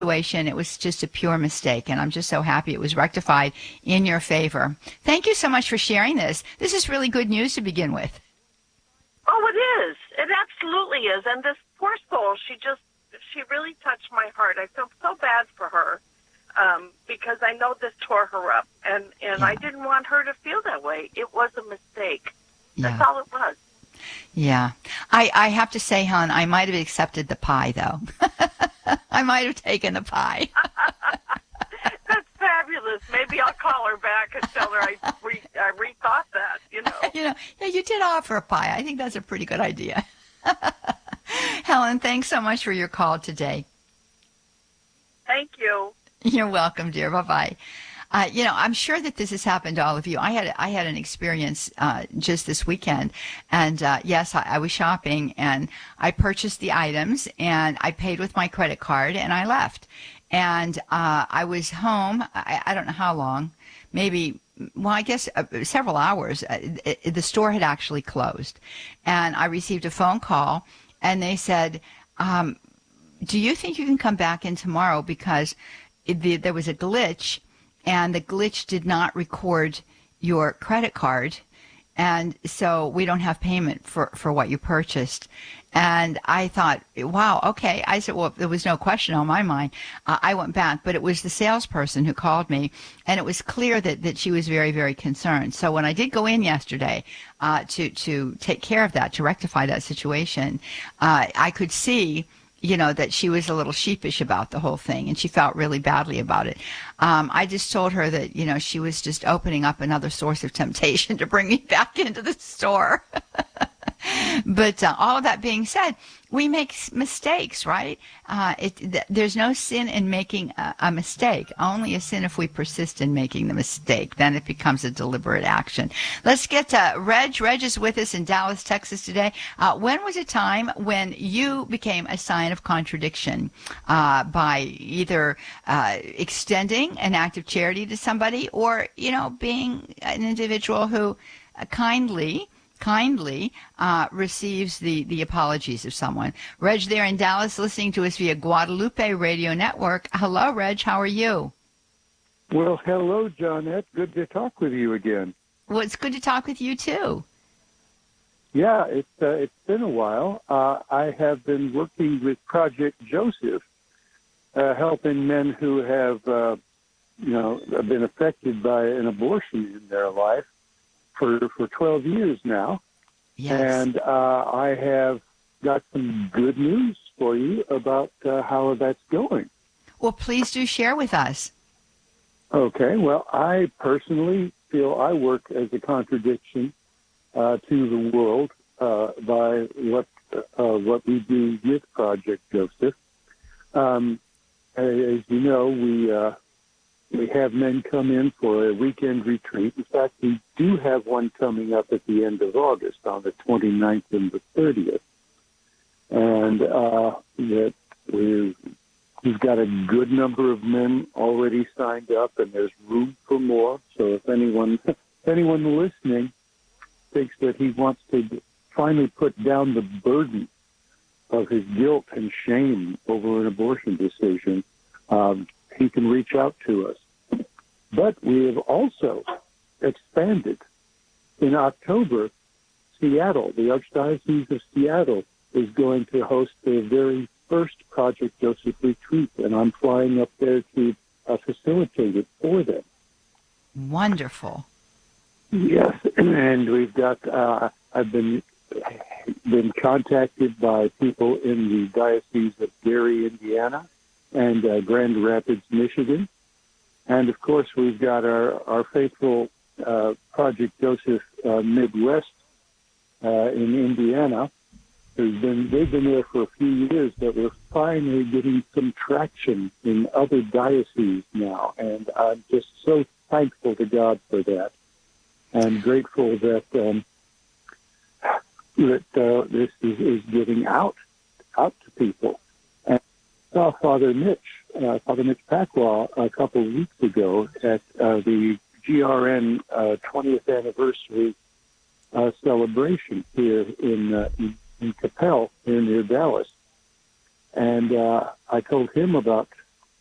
situation. It was just a pure mistake, and I'm just so happy it was rectified in your favor. Thank you so much for sharing this. This is really good news to begin with. Oh, it is. It absolutely is. And this poor soul, she really touched my heart. I feel so bad for her because I know this tore her up, and I didn't want her to feel that way. It was a mistake. That's all it was. Yeah. I have to say, hon, I might have accepted the pie, though. I might have taken the pie. That's fabulous. Maybe I'll call her back and tell her I rethought that, Yeah, you did offer a pie. I think that's a pretty good idea. Helen, thanks so much for your call today. Thank you. You're welcome, dear. Bye-bye. I'm sure that this has happened to all of you. I had an experience just this weekend, and yes, I was shopping, and I purchased the items, and I paid with my credit card, and I left. And I was home, I don't know how long, maybe, well, I guess several hours. The store had actually closed, and I received a phone call, and they said, do you think you can come back in tomorrow, because there was a glitch, and the glitch did not record your credit card, and so we don't have payment for what you purchased. And I thought, wow, okay. I said, well, there was no question on my mind. I went back, but it was the salesperson who called me, and it was clear that she was very, very concerned. So when I did go in yesterday to take care of that, to rectify that situation, I could see that she was a little sheepish about the whole thing, and she felt really badly about it. I just told her that, she was just opening up another source of temptation to bring me back into the store. But all of that being said, we make mistakes, right? There's no sin in making a mistake, only a sin if we persist in making the mistake. Then it becomes a deliberate action. Let's get to Reg. Reg is with us in Dallas, Texas today. When was a time when you became a sign of contradiction by either extending an act of charity to somebody, or, being an individual who kindly receives the apologies of someone? Reg there in Dallas, listening to us via Guadalupe Radio Network. Hello, Reg. How are you? Well, hello, Johnette. Good to talk with you again. Well, it's good to talk with you, too. Yeah, it's been a while. I have been working with Project Joseph, helping men who have, been affected by an abortion in their life for 12 years now. Yes. And I have got some good news for you about how that's going. Well, please do share with us. Okay. Well, I personally feel I work as a contradiction to the world by what we do with Project Joseph. As you know, we have men come in for a weekend retreat. In fact, we do have one coming up at the end of August on the 29th and the 30th. And that we've got a good number of men already signed up, and there's room for more. So if anyone listening thinks that he wants to finally put down the burden of his guilt and shame over an abortion decision, he can reach out to us. But we have also expanded. In October, Seattle, the Archdiocese of Seattle, is going to host their very first Project Joseph retreat, and I'm flying up there to facilitate it for them. Wonderful. Yes, and we've got, I've been contacted by people in the Diocese of Gary, Indiana, and Grand Rapids, Michigan. And, of course, we've got our faithful Project Joseph Midwest in Indiana. They've been there for a few years, but we're finally getting some traction in other dioceses now. And I'm just so thankful to God for that. And grateful that this is getting out to people. And I saw Father Mitch Pacwa a couple of weeks ago at the GRN 20th anniversary celebration here in Capel, here near Dallas. And I told him about